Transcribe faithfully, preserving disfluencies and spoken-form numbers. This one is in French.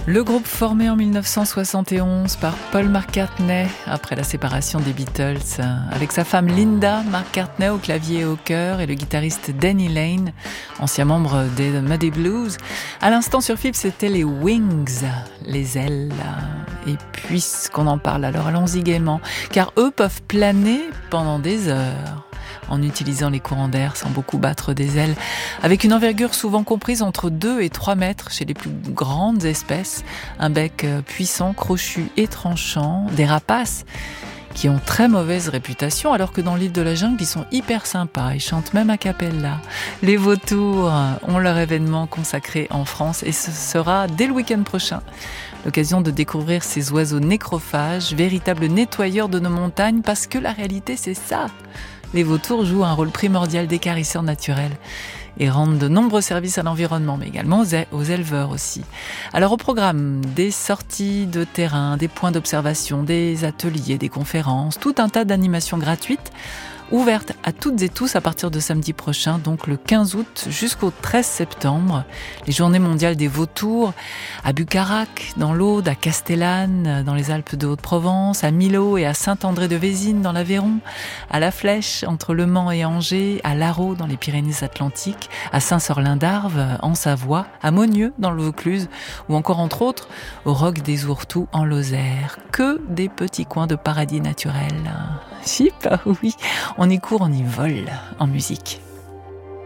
Le groupe formé en mille neuf cent soixante et onze par Paul McCartney après la séparation des Beatles, avec sa femme Linda McCartney au clavier et au chœur et le guitariste Denny Laine, ancien membre des The Muddy Blues. À l'instant sur F I B, c'était les Wings, les ailes. Et puisqu'on en parle, alors allons-y gaiement, car eux peuvent planer pendant des heures en utilisant les courants d'air sans beaucoup battre des ailes, avec une envergure souvent comprise entre deux et trois mètres chez les plus grandes espèces, un bec puissant, crochu et tranchant, des rapaces qui ont très mauvaise réputation, alors que dans l'île de la Jungle, ils sont hyper sympas, ils chantent même a cappella. Les vautours ont leur événement consacré en France et ce sera dès le week-end prochain. L'occasion de découvrir ces oiseaux nécrophages, véritables nettoyeurs de nos montagnes, parce que la réalité c'est ça. Les vautours jouent un rôle primordial d'écarisseurs naturels et rendent de nombreux services à l'environnement, mais également aux éleveurs aussi. Alors au programme, des sorties de terrain, des points d'observation, des ateliers, des conférences, tout un tas d'animations gratuites, ouvertes à toutes et tous à partir de samedi prochain, donc le quinze août jusqu'au treize septembre. Les journées mondiales des vautours à Bucarac, dans l'Aude, à Castellane, dans les Alpes de Haute-Provence, à Millau et à Saint-André-de-Vésine, dans l'Aveyron, à La Flèche, entre Le Mans et Angers, à Larreau, dans les Pyrénées-Atlantiques, à Saint-Sorlin-d'Arves, en Savoie, à Monieux, dans le Vaucluse, ou encore, entre autres, au Roc des Ourtoux, en Lozère. Que des petits coins de paradis naturel. Chip, oui, on y court, on y vole en musique.